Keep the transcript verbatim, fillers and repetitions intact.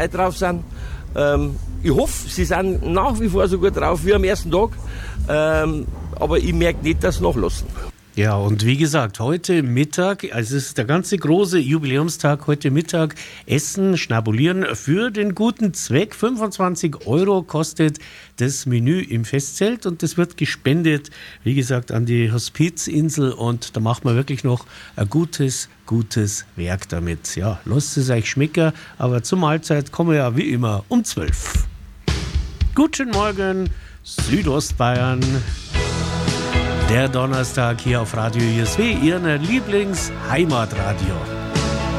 drauf sind. Ähm, ich hoffe, sie sind nach wie vor so gut drauf wie am ersten Tag. Ähm, aber ich merke nicht, dass sie nachlassen. Ja, und wie gesagt, heute Mittag, also es ist der ganze große Jubiläumstag, heute Mittag Essen, Schnabulieren für den guten Zweck. fünfundzwanzig Euro kostet das Menü im Festzelt und das wird gespendet, wie gesagt, an die Hospizinsel und da macht man wirklich noch ein gutes, gutes Werk damit. Ja, lasst es euch schmecken, aber zur Mahlzeit kommen wir ja wie immer um zwölf. Guten Morgen, Südostbayern. Der Donnerstag hier auf Radio I S W, Ihrem Lieblingsheimatradio.